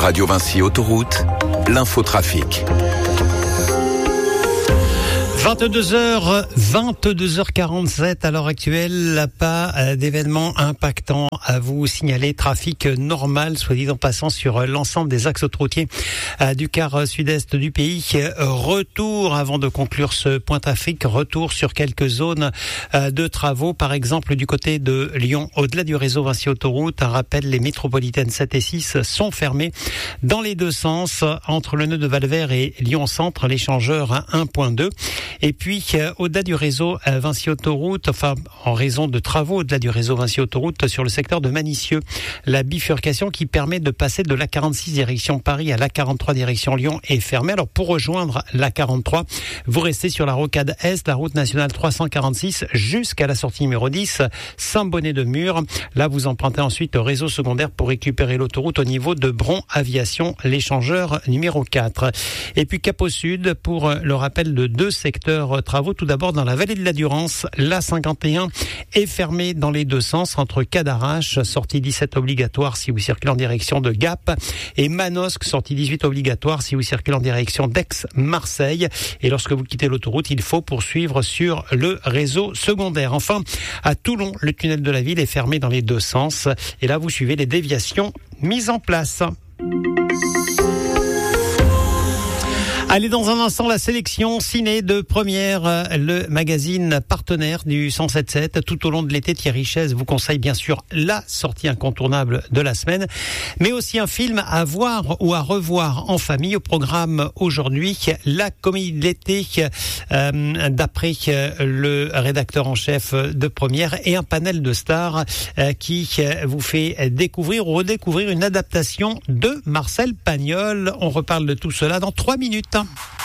Radio Vinci Autoroute, l'infotrafic. 22h47 à l'heure actuelle, pas d'événements impactants à vous signaler. Trafic normal, soit dit en passant, sur l'ensemble des axes autoroutiers du quart sud-est du pays. Retour, avant de conclure ce point trafic, retour sur quelques zones de travaux, par exemple du côté de Lyon, au-delà du réseau Vinci Autoroute. Un rappel, les métropolitaines 7 et 6 sont fermées dans les deux sens, entre le nœud de Valvert et Lyon-Centre, l'échangeur à 1.2. Et puis, au-delà du réseau Vinci Autoroute, en raison de travaux au-delà du réseau Vinci Autoroute sur le secteur de Manicieux, la bifurcation qui permet de passer de l'A46 direction Paris à l'A43 direction Lyon est fermée. Alors, pour rejoindre l'A43, vous restez sur la rocade Est, la route nationale 346 jusqu'à la sortie numéro 10, Saint-Bonnet-de-Mur. Là, vous empruntez ensuite le réseau secondaire pour récupérer l'autoroute au niveau de Bron Aviation, l'échangeur numéro 4. Et puis, cap au sud, pour le rappel de deux secteurs travaux. Tout d'abord, dans la vallée de la Durance, l'A51 est fermée dans les deux sens entre Cadarache, sortie 17 obligatoire si vous circulez en direction de Gap, et Manosque, sortie 18 obligatoire si vous circulez en direction d'Aix-Marseille. Et lorsque vous quittez l'autoroute, il faut poursuivre sur le réseau secondaire. Enfin, à Toulon, le tunnel de la ville est fermé dans les deux sens. Et là, vous suivez les déviations mises en place. Allez, dans un instant, la sélection ciné de Première, le magazine partenaire du 107.7. Tout au long de l'été, Thierry Chaise vous conseille bien sûr la sortie incontournable de la semaine, mais aussi un film à voir ou à revoir en famille. Au programme aujourd'hui, la comédie de l'été d'après le rédacteur en chef de Première, et un panel de stars qui vous fait découvrir ou redécouvrir une adaptation de Marcel Pagnol. On reparle de tout cela dans 3 minutes.